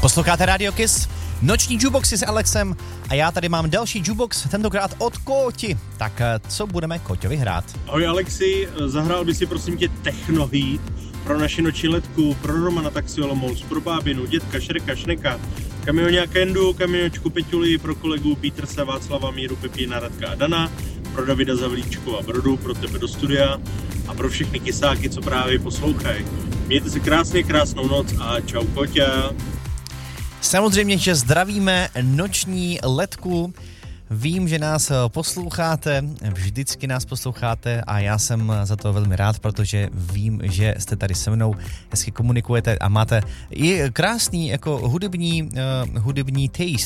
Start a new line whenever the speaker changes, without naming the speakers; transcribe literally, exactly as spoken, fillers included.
Posloucháte Radio Kiss, noční jukeboxy s Alexem a já tady mám další jukebox, tentokrát od Kóti. Tak co budeme Kóťovi hrát?
Ahoj Alexi, zahrál by si prosím tě Techno Heat pro naši noční letku, pro Romana Taxi Olomouc, pro bábinu, dětka, Šreka, Šneka, kamioňa Kendu, kamiočku Peťuli, pro kolegu Petersa, Václava, Míru, Pepína, Radka a Dana, pro Davida Zavlíčku a Brodu, pro tebe do studia a pro všechny kysáky, co právě poslouchají. Mějte se krásně, krásnou noc a čau Kóťa.
Samozřejmě, že zdravíme noční letku. Vím, že nás posloucháte, vždycky nás posloucháte a já jsem za to velmi rád, protože vím, že jste tady se mnou, hezky komunikujete a máte i krásný jako hudební, uh, hudební taste.